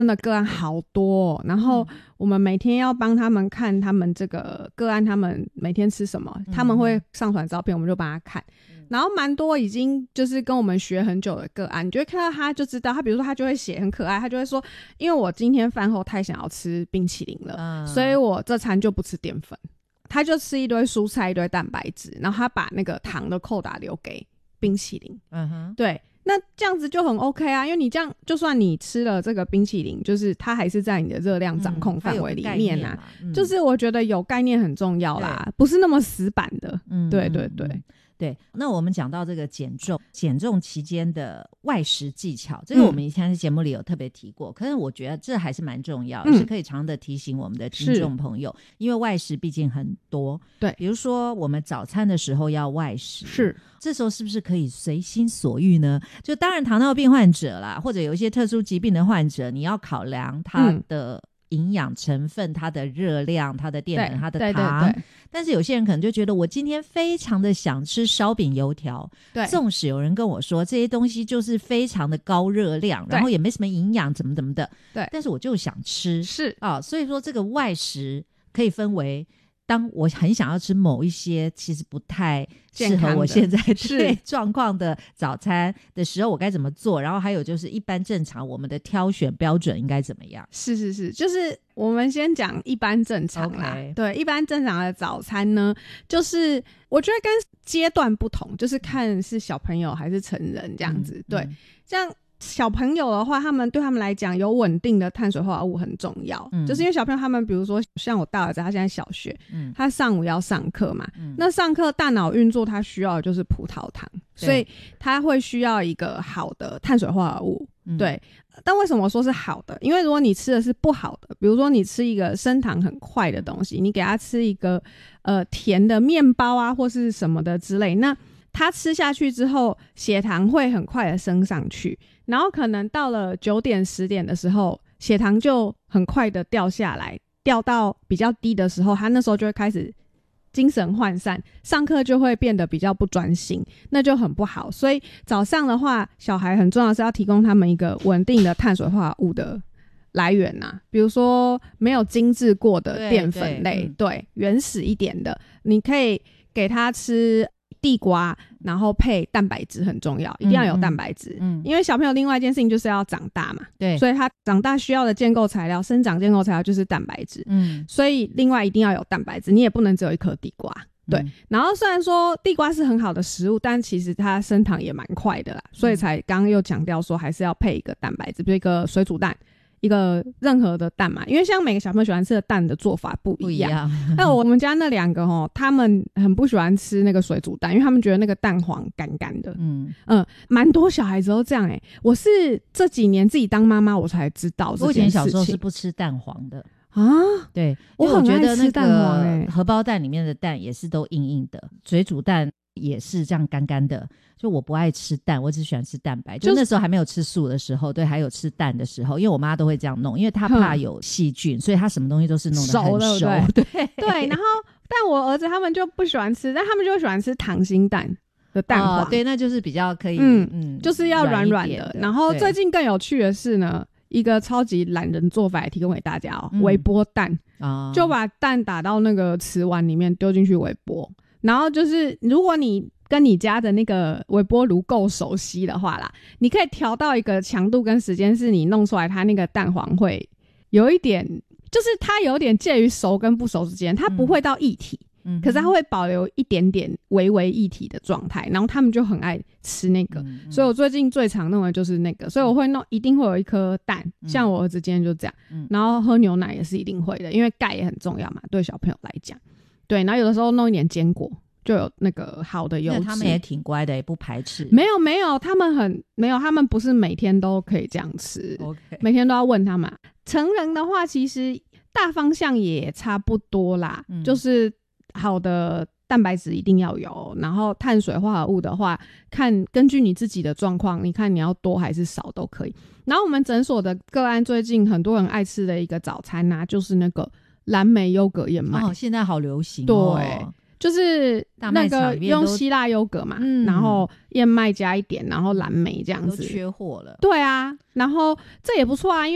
真的个案好多然后我们每天要帮他们看他们这个个案他们每天吃什么他们会上传照片我们就帮他看然后蛮多已经就是跟我们学很久的个案你就会看到他就知道他比如说他就会写很可爱他就会说因为我今天饭后太想要吃冰淇淋了所以我这餐就不吃淀粉他就吃一堆蔬菜一堆蛋白质然后他把那个糖的扣打留给冰淇淋对那这样子就很 OK 啊因为你这样就算你吃了这个冰淇淋就是它还是在你的热量掌控范围里面啊就是我觉得有概念很重要啦不是那么死板的对对对对，那我们讲到这个减重期间的外食技巧这个我们以前在节目里有特别提过可是我觉得这还是蛮重要是可以常的提醒我们的听众朋友因为外食毕竟很多对，比如说我们早餐的时候要外食是这时候是不是可以随心所欲呢就当然糖尿病患者啦或者有一些特殊疾病的患者你要考量他的营养成分它的热量它的淀粉它的糖对对对但是有些人可能就觉得我今天非常的想吃烧饼油条对纵使有人跟我说这些东西就是非常的高热量然后也没什么营养怎么的对但是我就想吃是所以说这个外食可以分为当我很想要吃某一些其实不太适合我现在对状况的早餐的时候我该怎么做然后还有就是一般正常我们的挑选标准应该怎么样是是是就是我们先讲一般正常啦对一般正常的早餐呢就是我觉得跟阶段不同就是看是小朋友还是成人这样子对这样小朋友的话他们对他们来讲有稳定的碳水化合物很重要就是因为小朋友他们比如说像我大儿子他现在小学他上午要上课嘛那上课大脑运作他需要的就是葡萄糖所以他会需要一个好的碳水化合物对但为什么说是好的因为如果你吃的是不好的比如说你吃一个升糖很快的东西你给他吃一个甜的面包啊或是什么的之类那他吃下去之后血糖会很快的升上去然后可能到了9点10点的时候血糖就很快的掉下来掉到比较低的时候他那时候就会开始精神涣散上课就会变得比较不专心那就很不好所以早上的话小孩很重要是要提供他们一个稳定的碳水化合物的来源比如说没有精制过的淀粉类对原始一点的你可以给他吃地瓜然后配蛋白质很重要一定要有蛋白质因为小朋友另外一件事情就是要长大嘛对所以他长大需要的建构材料生长建构材料就是蛋白质所以另外一定要有蛋白质你也不能只有一颗地瓜对然后虽然说地瓜是很好的食物但其实它升糖也蛮快的啦所以才刚刚又强调说还是要配一个蛋白质比如一个水煮蛋一个任何的蛋嘛因为像每个小朋友喜欢吃的蛋的做法不一样但我们家那2个他们很不喜欢吃那个水煮蛋因为他们觉得那个蛋黄干干的蛮多小孩子都这样我是这几年自己当妈妈我才知道这件事情我以前小时候是不吃蛋黄的对我很爱吃蛋黄荷包蛋里面的蛋也是都硬硬的水煮蛋也是这样干干的就我不爱吃蛋我只喜欢吃蛋白就那时候还没有吃素的时候对还有吃蛋的时候因为我妈都会这样弄因为她怕有细菌所以她什么东西都是弄得很熟对对然后但我儿子他们就不喜欢吃但他们就喜欢吃溏心蛋的蛋黄对那就是比较可以就是要软软的然后最近更有趣的是呢一个超级懒人做法也提供给大家微波蛋就把蛋打到那个瓷碗里面丢进去微波然后就是如果你跟你家的那个微波炉够熟悉的话啦你可以调到一个强度跟时间是你弄出来它那个蛋黄会有一点就是它有点介于熟跟不熟之间它不会到液体可是它会保留一点点微微液体的状态然后他们就很爱吃那个所以我最近最常弄的就是那个所以我会弄一定会有一颗蛋像我儿子今天就这样然后喝牛奶也是一定会的因为钙也很重要嘛对小朋友来讲对然后有的时候弄一点坚果就有那个好的油脂他们也挺乖的也不排斥没有他们不是每天都可以这样吃每天都要问他们成人的话其实大方向也差不多啦就是好的蛋白质一定要有然后碳水化合物的话看根据你自己的状况你看你要多还是少都可以然后我们诊所的个案最近很多人爱吃的一个早餐就是那个蓝莓优格燕麦现在好流行对就是那个用希腊优格嘛然后燕麦加一点然后蓝莓这样子都缺货了对啊然后这也不错啊因为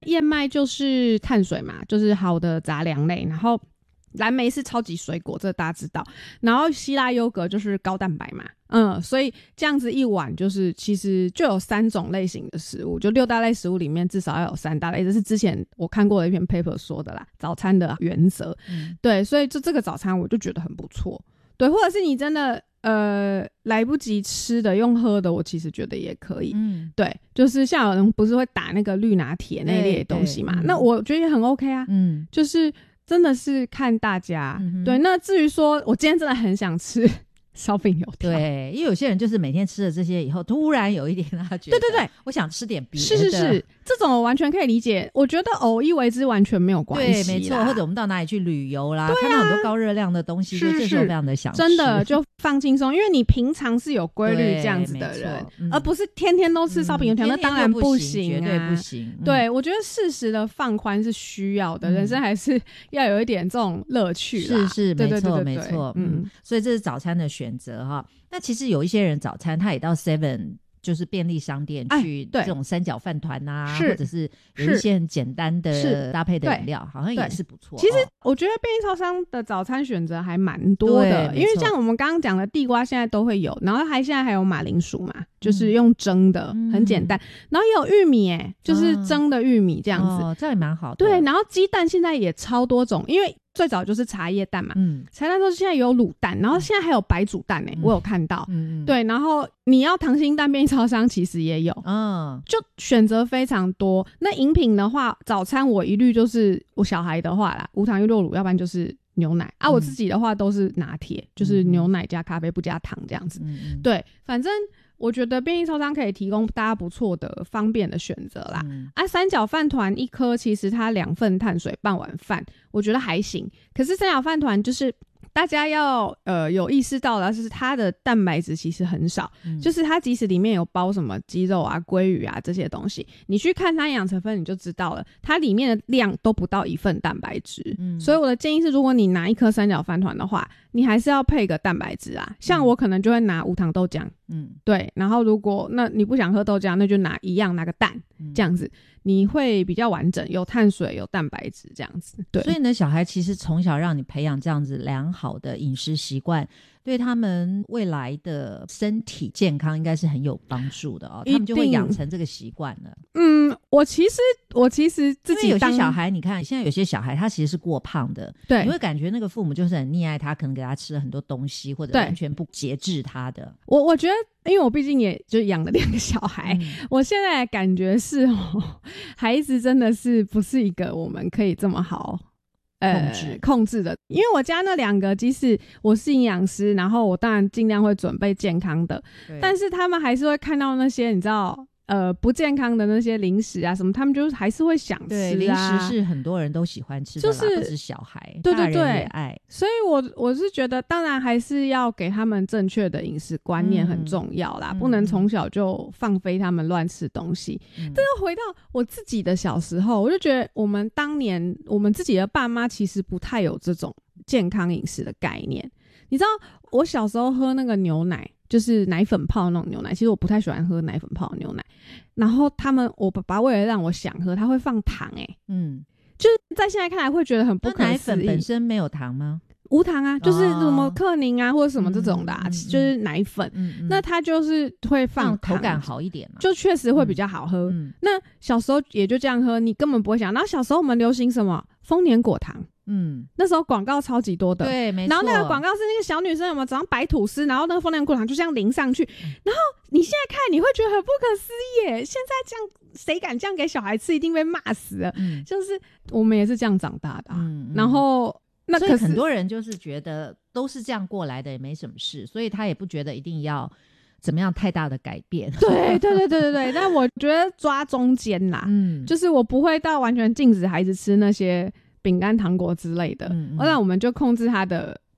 燕麦就是碳水嘛，就是好的杂粮类，然后蓝莓是超级水果，这大家知道，然后希腊优格就是高蛋白嘛，所以这样子一碗就是其实就有3种类型的食物，就6大类食物里面至少要有3大类，这是之前我看过的一篇 paper 说的啦，早餐的原则，对，所以就这个早餐我就觉得很不错，对，或者是你真的来不及吃的用喝的，我其实觉得也可以，对，就是像有人不是会打那个绿拿铁那类的东西嘛，那我觉得也很 OK 啊，就是真的是看大家，对，那至于说我今天真的很想吃烧饼油条， 对，因为有些人就是每天吃了这些以后，突然有一点他觉得对，我想吃点别的， 是，这种我完全可以理解，我觉得偶一为之完全没有关系， 对，没错，或者我们到哪里去旅游啦，看到很多高热量的东西，就这时候非常的想吃， 真的就放轻松，因为你平常是有规律这样子的人，而不是天天都吃烧饼油条，那当然不行， 绝对不行， 对，我觉得适时的放宽是需要的，人生还是要有一点这种乐趣啦， 是，没错没错，所以这是早餐的选择哈。那其实有一些人早餐他也到 7就是便利商店去这种三角饭团啊，或者是有一些很简单的搭配的饮料，好像也是不错。 其实我觉得便利超商的早餐选择还蛮多的，因为像我们刚刚讲的地瓜现在都会有，然后现在还有马铃薯嘛，就是用蒸的，很简单，然后也有玉米就是蒸的玉米这样子， 这也蛮好的。 对，然后鸡蛋现在也超多种，因为最早就是茶叶蛋嘛，茶叶蛋都现在有卤蛋，然后现在还有白煮蛋我有看到，对，然后你要溏心蛋便利超商其实也有，就选择非常多。那饮品的话，早餐我一律就是我小孩的话啦，无糖优酪乳，要不然就是牛奶啊，我自己的话都是拿铁，就是牛奶加咖啡不加糖这样子，对，反正我觉得便利超商可以提供大家不错的方便的选择啦，三角饭团一颗其实它2份碳水半碗饭我觉得还行，可是三角饭团就是大家要有意识到的是它的蛋白质其实很少，就是它即使里面有包什么鸡肉啊鲑鱼啊这些东西，你去看它营养成分你就知道了，它里面的量都不到1份蛋白质，所以我的建议是如果你拿一颗三角饭团的话，你还是要配个蛋白质啊，像我可能就会拿无糖豆浆，对，然后如果那你不想喝豆浆，那就拿个蛋，这样子你会比较完整，有碳水有蛋白质这样子，对， 所以呢小孩其实从小让你培养这样子良好的饮食习惯，对他们未来的身体健康应该是很有帮助的他们就会养成这个习惯了。 我其实自己因为有些小孩你看现在有些小孩他其实是过胖的，对，你会感觉那个父母就是很溺爱他，可能给他吃了很多东西，或者完全不节制他的。我觉得因为我毕竟也就养了2个小孩，我现在感觉是孩子真的是不是一个我们可以这么好控制的，因为我家那2个即使我是营养师，然后我当然尽量会准备健康的，但是他们还是会看到那些你知道不健康的那些零食啊什么，他们就是还是会想吃啊。 对，零食是很多人都喜欢吃的啦，不止小孩， 对对对， 大人也爱。 所以我是觉得当然还是要给他们正确的饮食观念很重要啦，不能从小就放飞他们乱吃东西。但是回到我自己的小时候，我就觉得我们当年我们自己的爸妈其实不太有这种健康饮食的概念。你知道我小时候喝那个牛奶，就是奶粉泡那种牛奶，其实我不太喜欢喝奶粉泡的牛奶，然后我爸爸为了让我想喝，他会放糖就是在现在看来会觉得很不可思议。 奶粉本身没有糖吗？ 无糖啊，就是什么克宁啊或者什么这种的就是奶粉，那它就是会放糖， 口感好一点就确实会比较好喝。那小时候也就这样喝，你根本不会想。然后小时候我们流行什么丰年果糖，那时候广告超级多的， 对，没错。 然后那个广告是那个小女生有没有早上白吐司，然后那个丰年果糖就这样淋上去，然后你现在看你会觉得很不可思议耶，现在这样谁敢这样给小孩吃，一定被骂死了。就是我们也是这样长大的然后那所以很多人就是觉得都是这样过来的，也没什么事，所以他也不觉得一定要怎么样太大的改变。 对，但我觉得抓中间啦，就是我不会到完全禁止孩子吃那些饼干糖果之类的，那我们就控制他的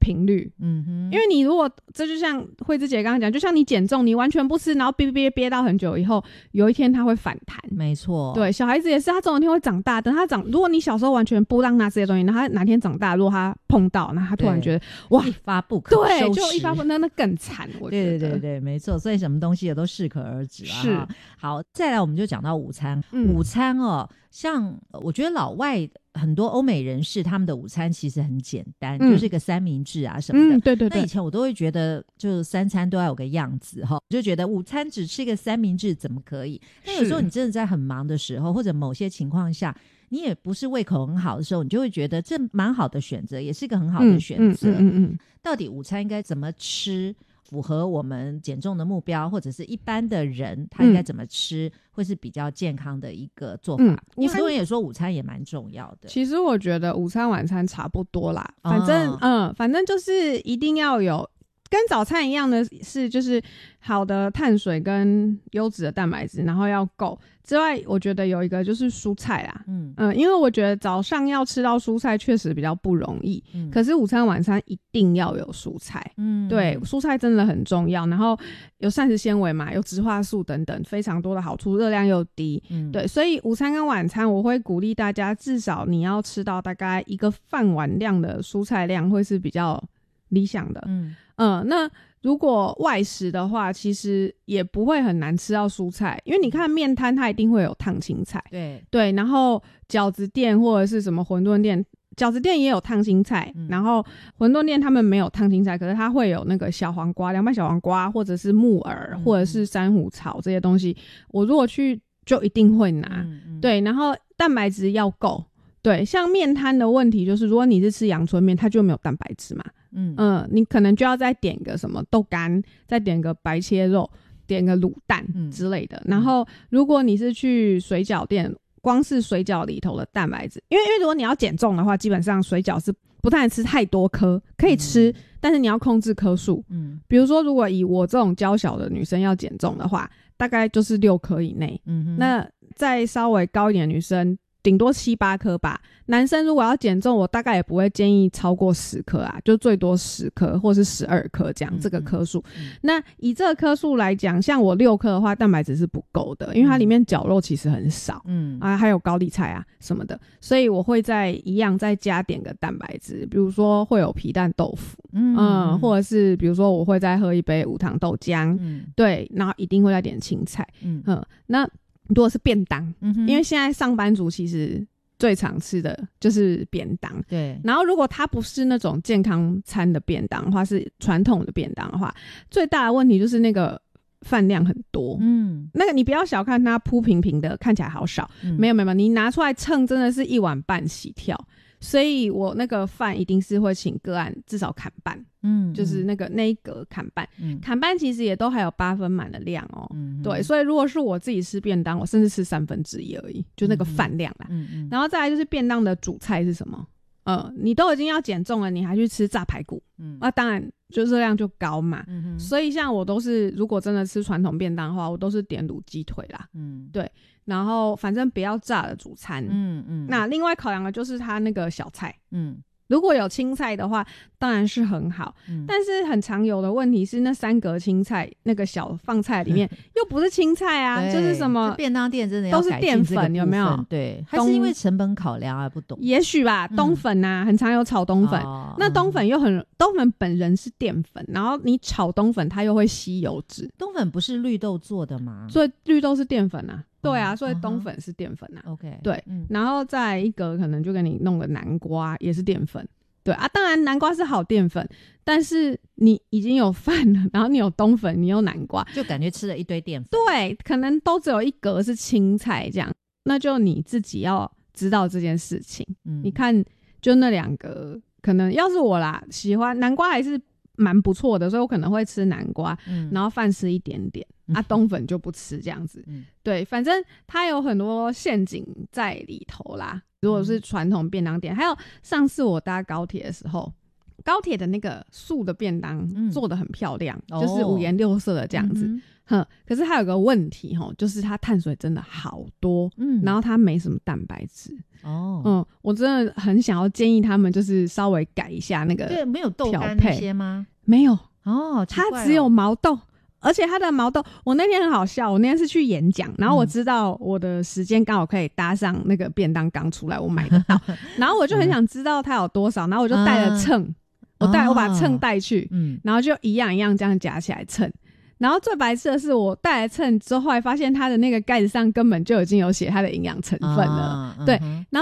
频率。因为你如果这就像慧芝姐刚刚讲，就像你减重，你完全不吃，然后憋到很久以后，有一天它会反弹。 没错， 对，小孩子也是，他总有一天会长大。等他如果你小时候完全不让他这些东西，那他哪天长大，如果他碰到，那他突然觉得哇， 一发不可收拾， 对，就一发不，那更惨。我觉得对，没错。所以什么东西也都适可而止啊。 是， 好，再来我们就讲到午餐。午餐哦，像我觉得老外很多欧美人士他们的午餐其实很简单，就是一个三明治啊什么的。 对。 那以前我都会觉得，就三餐都要有个样子哈，就觉得午餐只吃一个三明治怎么可以？但有时候你真的在很忙的时候，或者某些情况下，你也不是胃口很好的时候，你就会觉得这蛮好的选择，也是一个很好的选择。到底午餐应该怎么吃？符合我们减重的目标，或者是一般的人他应该怎么吃，会是比较健康的一个做法。很多人也说午餐也蛮重要的。 其实我觉得午餐晚餐差不多啦，反正就是一定要有跟早餐一样的是，就是好的碳水跟优质的蛋白质，然后要够之外，我觉得有一个就是蔬菜啦。因为我觉得早上要吃到蔬菜确实比较不容易，可是午餐晚餐一定要有蔬菜。对，蔬菜真的很重要，然后有膳食纤维嘛，有植化素等等非常多的好处，热量又低。对，所以午餐跟晚餐我会鼓励大家至少你要吃到大概一个饭碗量的蔬菜量会是比较理想的。那如果外食的话，其实也不会很难吃到蔬菜，因为你看面摊它一定会有烫青菜。对，然后饺子店或者是什么馄饨店，饺子店也有烫青菜，然后馄饨店他们没有烫青菜，可是它会有那个小黄瓜、凉拌小黄瓜，或者是木耳，或者是珊瑚草这些东西，我如果去就一定会拿。对，然后蛋白质要够。对，像面摊的问题就是，如果你是吃阳春面，它就没有蛋白质嘛。你可能就要再点个什么豆干，再点个白切肉，点个卤蛋之类的。然后，如果你是去水饺店，光是水饺里头的蛋白质，因为如果你要减重的话，基本上水饺是不太能吃太多颗，可以吃，但是你要控制颗数。比如说，如果以我这种娇小的女生要减重的话，大概就是6颗以内。那再稍微高一点的女生，顶多7、8颗吧。男生如果要减重，我大概也不会建议超过10颗啊，就最多10颗或是12颗这样，这个颗数。那以这个颗数来讲，像我6颗的话，蛋白质是不够的，因为它里面绞肉其实很少。还有高丽菜啊什么的，所以我会再加点个蛋白质，比如说会有皮蛋豆腐，或者是比如说我会再喝一杯无糖豆浆，对，然后一定会再点青菜。那如果是便当，因为现在上班族其实最常吃的就是便当。 对， 然后如果它不是那种健康餐的便当的话，是传统的便当的话，最大的问题就是那个饭量很多。那个你不要小看它铺平平的，看起来好少。没有，你拿出来称真的是1碗半起跳。所以我那个饭一定是会请个案至少砍半，就是那一格砍半，砍半其实也都还有8分满的量哦。对，所以如果是我自己吃便当，我甚至吃1/3而已，就那个饭量啦。然后再来就是便当的主菜是什么？你都已经要减重了，你还去吃炸排骨，那当然就热量就高嘛。所以像我都是，如果真的吃传统便当的话，我都是点卤鸡腿啦。对，然后反正不要炸的主餐。那另外考量的就是它那个小菜。如果有青菜的话当然是很好，但是很常有的问题是那3格青菜那个小放菜里面又不是青菜啊，就是什么便当店真的要都是淀粉，有没有？ 对，还是因为成本考量啊，不懂。 也许吧，冬粉啊，很常有炒冬粉。那冬粉冬粉本人是淀粉，然后你炒冬粉它又会吸油脂。 冬粉不是绿豆做的吗？ 所以绿豆是淀粉啊。对啊，所以冬粉是淀粉啊。 OK， 对，然后再一个可能就给你弄个南瓜，也是淀粉。对啊，当然南瓜是好淀粉，但是你已经有饭了，然后你有冬粉，你有南瓜， 就感觉吃了一堆淀粉。 对，可能都只有1格是青菜这样，那就你自己要知道这件事情。你看，就那2格，可能要是我啦，喜欢南瓜还是蛮不错的，所以我可能会吃南瓜，然后饭吃一点点。冬粉就不吃这样子。对，反正它有很多陷阱在里头啦。如果是传统便当店，还有上次我搭高铁的时候， 高铁的那个素的便当做得很漂亮，就是五颜六色的这样子。可是它有个问题就是它碳水真的好多，然后它没什么蛋白质。我真的很想要建议他们就是稍微改一下那个调配。对， 没有豆干那些吗？ 没有奇怪它只有毛豆。而且它的毛豆，我那天很好笑，我那天是去演讲，然后我知道我的时间刚好可以搭上那个便当刚出来我买得到，然后我就很想知道它有多少，然后我就带了秤，我把秤带去，然后就一样一样这样夹起来称。然后最白痴的是，我带来称之后，后来发现它的那个盖子上根本就已经有写它的营养成分了，对。然